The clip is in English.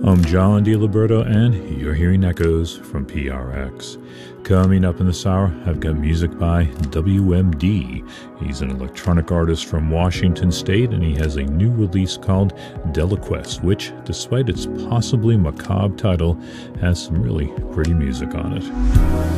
I'm John DiLiberto, and you're hearing Echoes from PRX. Coming up in this hour, I've got music by WMD. He's an electronic artist from Washington State, and he has a new release called Deliquest, which, despite its possibly macabre title, has some really pretty music on it.